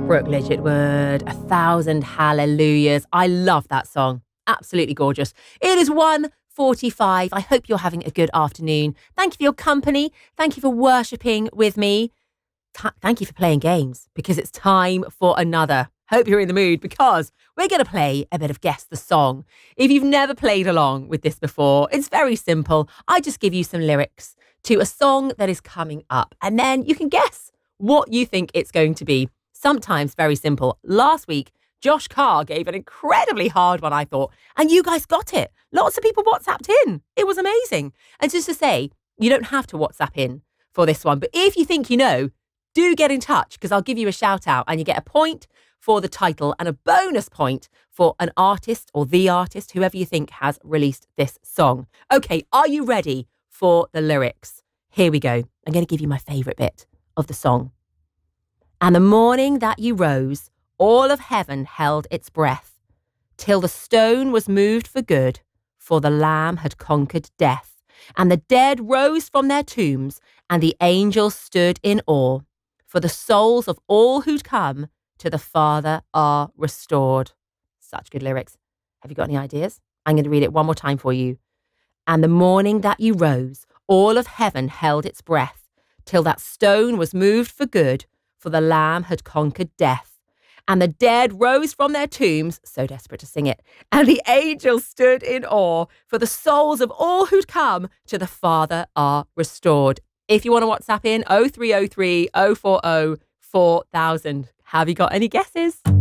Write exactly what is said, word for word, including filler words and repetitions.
Brooke Littlewood, A Thousand Hallelujahs. I love that song. Absolutely gorgeous. It is one forty-five. I hope you're having a good afternoon. Thank you for your company. Thank you for worshipping with me. T- thank you for playing games, because it's time for another. Hope you're in the mood, because we're going to play a bit of Guess the Song. If you've never played along with this before, it's very simple. I just give you some lyrics to a song that is coming up, and then you can guess what you think it's going to be. Sometimes very simple. Last week, Josh Carr gave an incredibly hard one, I thought, and you guys got it. Lots of people WhatsApped in. It was amazing. And just to say, you don't have to WhatsApp in for this one, but if you think you know, do get in touch, because I'll give you a shout out and you get a point for the title and a bonus point for an artist or the artist, whoever you think has released this song. Okay, are you ready for the lyrics? Here we go. I'm going to give you my favourite bit of the song. And the morning that you rose, all of heaven held its breath, till the stone was moved for good, for the Lamb had conquered death. And the dead rose from their tombs, and the angels stood in awe, for the souls of all who'd come to the Father are restored. Such good lyrics. Have you got any ideas? I'm going to read it one more time for you. And the morning that you rose, all of heaven held its breath, till that stone was moved for good, for the Lamb had conquered death. And the dead rose from their tombs, so desperate to sing it, and the angels stood in awe, for the souls of all who'd come to the Father are restored. If you want to WhatsApp in, oh three oh three, oh four oh, four thousand. Have you got any guesses?